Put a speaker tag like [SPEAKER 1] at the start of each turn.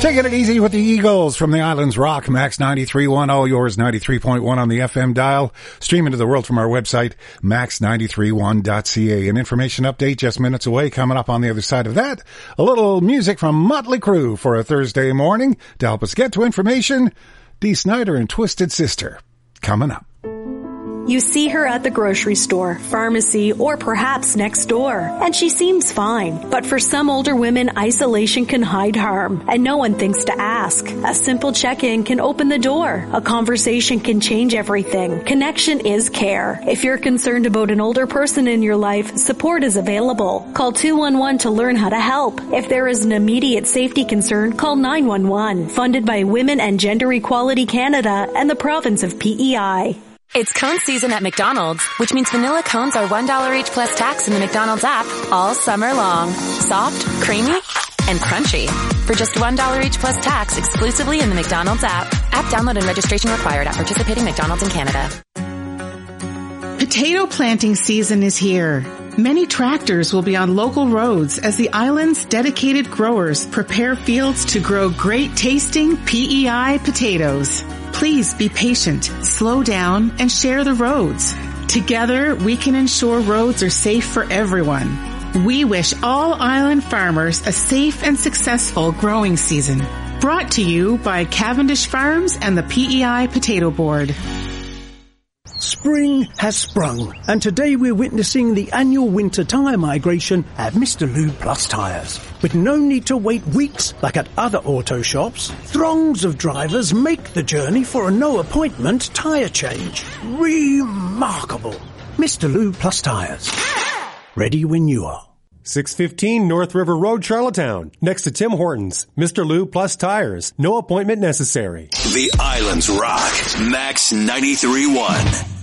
[SPEAKER 1] Taking it easy with the Eagles from the Islands Rock, Max 93.1, all yours, 93.1 on the FM dial. Streaming to the world from our website, max931.ca. An information update just minutes away. Coming up on the other side of that, a little music from Motley Crue for a Thursday morning. To help us get to information, Dee Snider and Twisted Sister. Coming up.
[SPEAKER 2] You see her at the grocery store, pharmacy, or perhaps next door, and she seems fine. But for some older women, isolation can hide harm, and no one thinks to ask. A simple check-in can open the door. A conversation can change everything. Connection is care. If you're concerned about an older person in your life, support is available. Call 211 to learn how to help. If there is an immediate safety concern, call 911. Funded by Women and Gender Equality Canada and the province of PEI.
[SPEAKER 3] It's cone season at McDonald's, which means vanilla cones are $1 each plus tax in the McDonald's app all summer long. Soft, creamy, and crunchy. For just $1 each plus tax exclusively in the McDonald's app. App download and registration required at participating McDonald's in Canada.
[SPEAKER 4] Potato planting season is here. Many tractors will be on local roads as the island's dedicated growers prepare fields to grow great tasting PEI potatoes. Please be patient, slow down, and share the roads. Together, we can ensure roads are safe for everyone. We wish all island farmers a safe and successful growing season. Brought to you by Cavendish Farms and the PEI Potato Board.
[SPEAKER 5] Spring has sprung, and today we're witnessing the annual winter tyre migration at Mr. Lube Plus Tyres. With no need to wait weeks like at other auto shops, throngs of drivers make the journey for a no-appointment tyre change. Remarkable. Mr. Lube Plus Tyres. Ready when you are.
[SPEAKER 6] 615 North River Road, Charlottetown. Next to Tim Hortons. Mr. Lube Plus Tires. No appointment necessary.
[SPEAKER 7] The Islands Rock. Max 93.1.